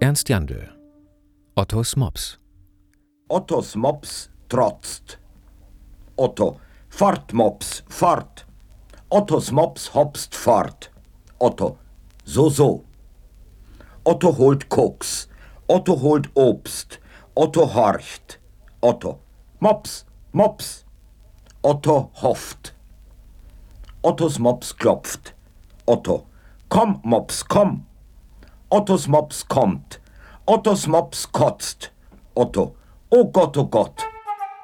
Ernst Jandl. Ottos Mops. Ottos Mops trotzt. Otto: Fort, Mops, fort. Ottos Mops hopst fort. Otto: So. Otto holt Koks. Otto holt Obst. Otto horcht. Otto: Mops, Mops. Otto hofft. Ottos Mops klopft. Otto: Komm, Mops, komm. Ottos Mops kommt. Ottos Mops kotzt. Otto: Oh Gott, oh Gott.